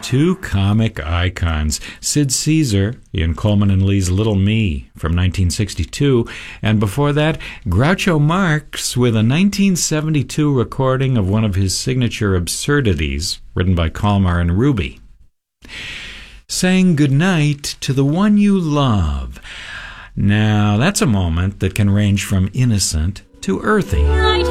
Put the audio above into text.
two comic icons, Sid Caesar in Coleman and Lee's Little Me from 1962, and before that, Groucho Marx with a 1972 recording of one of his signature absurdities, written by Kalmar and Ruby. Saying goodnight to the one you love. Now, that's a moment that can range from innocent to earthy.